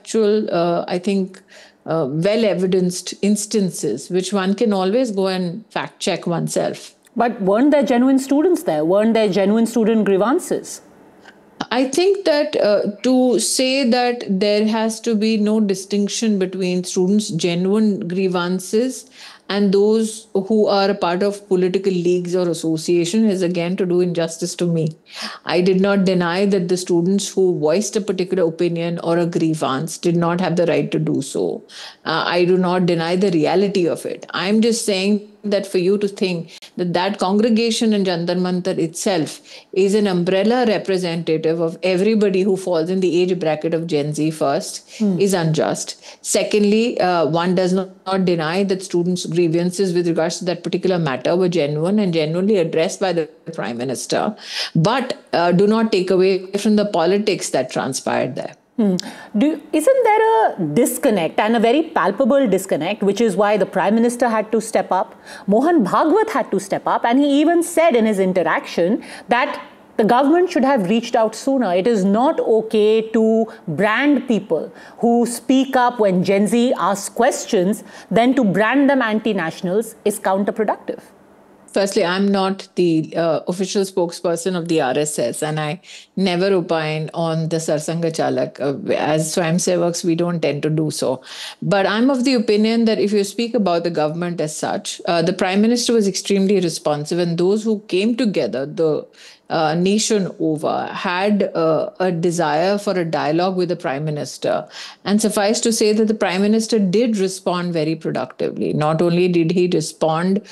factual, I think, well evidenced instances, which one can always go and fact check oneself. But weren't there genuine students there? Weren't there genuine student grievances? I think that to say that there has to be no distinction between students' genuine grievances and those who are a part of political leagues or association is again to do injustice to me. I did not deny that the students who voiced a particular opinion or a grievance did not have the right to do so. I do not deny the reality of it. I'm just saying that for you to think that congregation in Jantar Mantar itself is an umbrella representative of everybody who falls in the age bracket of Gen Z first is unjust. Secondly, one does not deny that students' grievances with regards to that particular matter were genuine and genuinely addressed by the Prime Minister, but do not take away from the politics that transpired there. Isn't there a disconnect, and a very palpable disconnect, which is why the Prime Minister had to step up, Mohan Bhagwat had to step up, and he even said in his interaction that the government should have reached out sooner. It is not okay to brand people who speak up when Gen Z asks questions, then to brand them anti-nationals is counterproductive. Firstly, I'm not the official spokesperson of the RSS, and I never opine on the Sarsanga Chalak. As Swayamsevaks, we don't tend to do so. But I'm of the opinion that if you speak about the government as such, the Prime Minister was extremely responsive, and those who came together, the nation over, had a desire for a dialogue with the Prime Minister. And suffice to say that the Prime Minister did respond very productively. Not only did he respond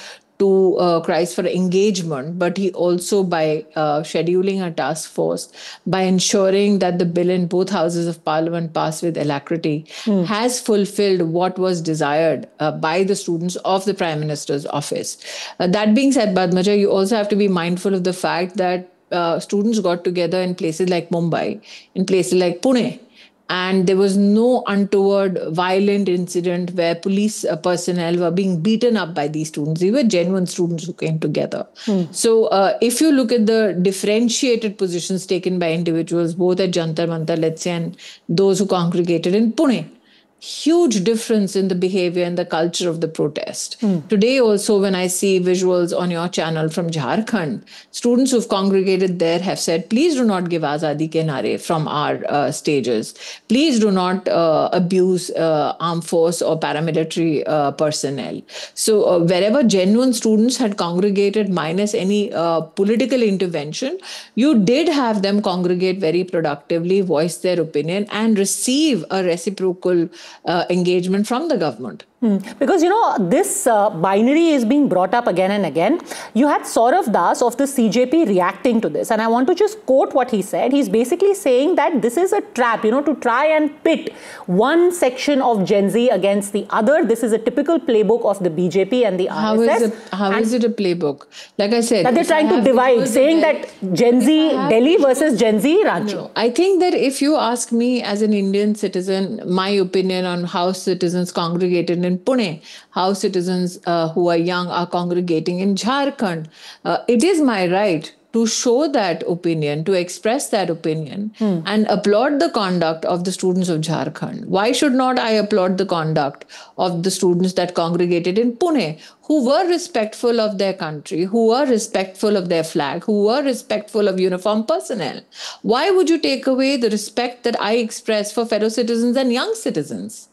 to cries for engagement, but he also, by scheduling a task force, by ensuring that the bill in both houses of parliament passed with alacrity, has fulfilled what was desired by the students of the Prime Minister's office. That being said, Padmaja, you also have to be mindful of the fact that students got together in places like Mumbai, in places like Pune, and there was no untoward violent incident where police personnel were being beaten up by these students. They were genuine students who came together. So if you look at the differentiated positions taken by individuals, both at Jantar Mantar, let's say, and those who congregated in Pune, huge difference in the behavior and the culture of the protest. Today also, when I see visuals on your channel from Jharkhand, students who've congregated there have said, please do not give Azadi ke naare from our stages. Please do not abuse armed force or paramilitary personnel. So wherever genuine students had congregated minus any political intervention, you did have them congregate very productively, voice their opinion, and receive a reciprocal engagement from the government. Because, you know, this binary is being brought up again and again. You had Saurav Das of the CJP reacting to this. And I want to just quote what he said. He's basically saying that this is a trap, you know, to try and pit one section of Gen Z against the other. This is a typical playbook of the BJP and the RSS. How is it a playbook? Like I said, that they're trying to divide, saying that Gen Z Delhi versus Gen Z Ranchi. No, I think that if you ask me as an Indian citizen, my opinion on how citizens congregated in Pune, how citizens who are young are congregating in Jharkhand, it is my right to show that opinion, to express that opinion, and applaud the conduct of the students of Jharkhand. Why should not I applaud the conduct of the students that congregated in Pune, who were respectful of their country, who were respectful of their flag, who were respectful of uniformed personnel? Why would you take away the respect that I express for fellow citizens and young citizens?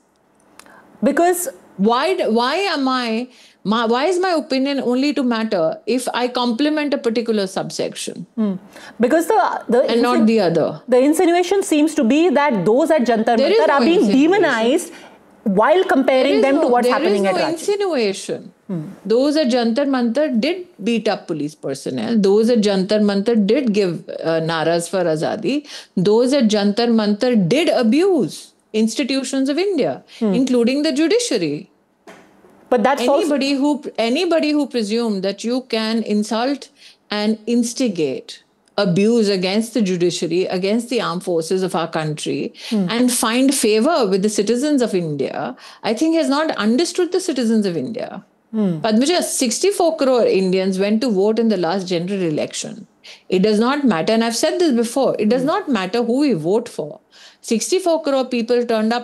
Because why is my opinion only to matter if I compliment a particular subsection? Because and not the other. The insinuation seems to be that those at Jantar Mantar are being demonized while comparing them to what's happening at Ranchi. There is no insinuation. Those at Jantar Mantar did beat up police personnel. Those at Jantar Mantar did give naras for Azadi. Those at Jantar Mantar did abuse institutions of India, including the judiciary. But that's anybody who presumed that you can insult and instigate abuse against the judiciary, against the armed forces of our country, and find favor with the citizens of India, I think has not understood the citizens of India. Padmaja, 64 crore Indians went to vote in the last general election. It does not matter, and I've said this before, it does not matter who we vote for. 64 crore people turned up